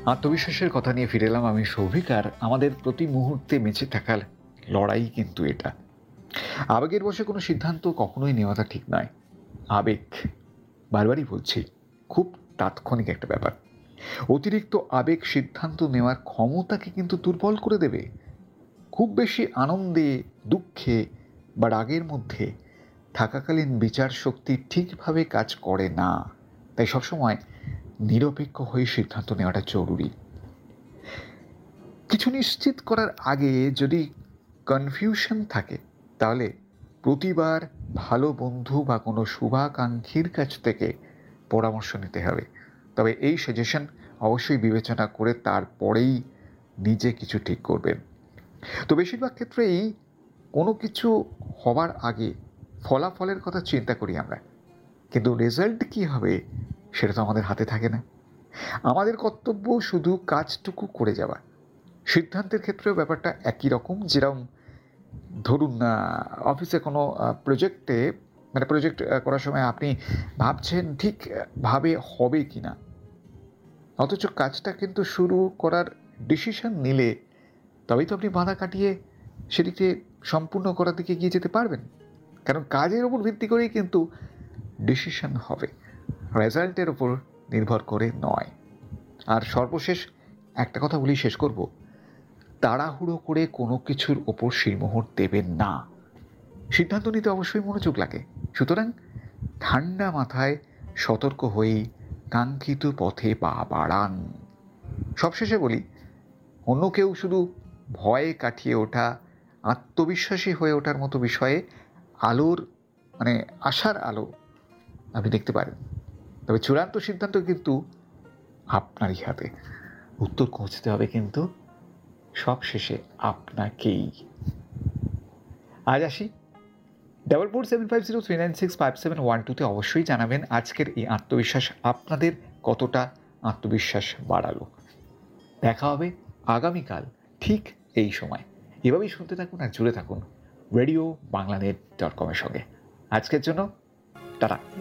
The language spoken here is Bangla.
আত্মবিশ্বাসের কথা নিয়ে ফিরে এলাম আমি সৌভিক। আর আমাদের প্রতি মুহূর্তে বেঁচে থাকার লড়াই কিন্তু এটা। আবেগের বশে কোনো সিদ্ধান্ত কখনোই নেওয়াটা ঠিক নয়। আবেগ, বারবারই বলছি, খুব তাৎক্ষণিক একটা ব্যাপার। অতিরিক্ত আবেগ সিদ্ধান্ত নেওয়ার ক্ষমতাকে কিন্তু দুর্বল করে দেবে। খুব বেশি আনন্দে, দুঃখে বা রাগের মধ্যে থাকাকালীন বিচার শক্তি ঠিকভাবে কাজ করে না। তাই সবসময় নিরপেক্ষ হয়ে সিদ্ধান্ত নেওয়াটা জরুরি। কিছু নিশ্চিত করার আগে যদি কনফিউশন থাকে, তাহলে প্রতিবার ভালো বন্ধু বা কোনো শুভাকাঙ্ক্ষীর কাছ থেকে পরামর্শ নিতে হবে। তবে এই সাজেশন অবশ্যই বিবেচনা করে তারপরেই নিজে কিছু ঠিক করবেন। তো বেশিরভাগ ক্ষেত্রেই কোনো কিছু হওয়ার আগে ফলাফলের কথা চিন্তা করি আমরা, কিন্তু রেজাল্ট কী হবে সেটা তো আমাদের হাতে থাকে না। আমাদের কর্তব্য শুধু কাজটুকু করে যাওয়া। সিদ্ধান্তের ক্ষেত্রেও ব্যাপারটা একই রকম। যেরকম ধরুন অফিসে কোনো প্রজেক্ট করার সময় আপনি ভাবছেন ঠিকভাবে হবে কি না, অথচ কাজটা কিন্তু শুরু করার ডিসিশন নিলে তবেই তো আপনি বাধা কাটিয়ে সেটিকে সম্পূর্ণ করার দিকে এগিয়ে যেতে পারবেন। কারণ কাজের ওপর ভিত্তি করেই কিন্তু ডিসিশন হবে, রেজাল্টের ওপর নির্ভর করে নয়। আর সর্বশেষ একটা কথা বলেই শেষ করব, তাড়াহুড়ো করে কোনো কিছুর ওপর শিলমোহর দেবেন না। সিদ্ধান্ত নিতে অবশ্যই মনোযোগ লাগে, সুতরাং ঠান্ডা মাথায় সতর্ক হয়েই কাঙ্ক্ষিত পথে পা বাড়ান। সবশেষে বলি, অন্য কেউ শুধু ভয়ে কাটিয়ে ওঠা, আত্মবিশ্বাসী হয়ে ওঠার মতো বিষয়ে আশার আলো আপনি দেখতে পারেন। তবে চূড়ান্ত সিদ্ধান্ত কিন্তু আপনারই হাতে। উত্তর খুঁজতে হবে কিন্তু সবশেষে আপনাকেই। আজ আসি। 447503965712 অবশ্যই জানাবেন আজকের এই আত্মবিশ্বাস আপনাদের কতটা আত্মবিশ্বাস বাড়ালো। দেখা হবে আগামীকাল ঠিক এই সময়। এভাবেই শুনতে থাকুন আর জুড়ে থাকুন রেডিও বাংলানেট.com-এর সঙ্গে। আজকের জন্য টাটা।